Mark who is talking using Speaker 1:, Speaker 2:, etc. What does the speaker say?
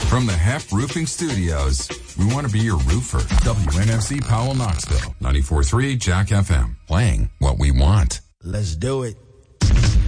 Speaker 1: From the Hef Roofing Studios, we want to be your roofer. WNFC Powell, Knoxville. 94.3 Jack FM. Playing what we want.
Speaker 2: Let's do it.